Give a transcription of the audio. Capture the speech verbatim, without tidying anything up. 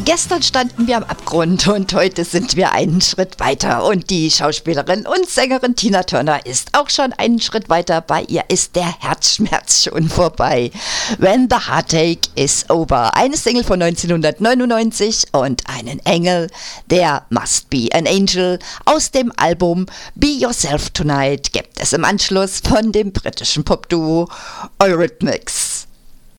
Gestern standen wir am Abgrund und heute sind wir einen Schritt weiter. Und die Schauspielerin und Sängerin Tina Turner ist auch schon einen Schritt weiter. Bei ihr ist der Herzschmerz schon vorbei. When the Heartache is Over. Eine Single von neunzehnhundertneunundneunzig und einen Engel, der Must Be an Angel aus dem Album Be Yourself Tonight gibt es im Anschluss von dem britischen Popduo Eurythmics.